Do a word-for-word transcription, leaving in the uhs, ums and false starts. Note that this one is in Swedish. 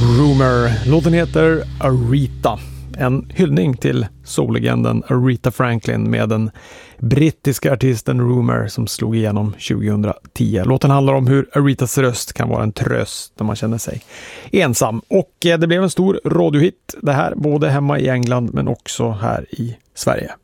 Rumour. Låten heter Aretha. En hyllning till soullegenden Aretha Franklin med den brittiska artisten Rumour som slog igenom tjugohundratio. Låten handlar om hur Arethas röst kan vara en tröst när man känner sig ensam. Och det blev en stor radiohit det här, både hemma i England men också här i Sverige.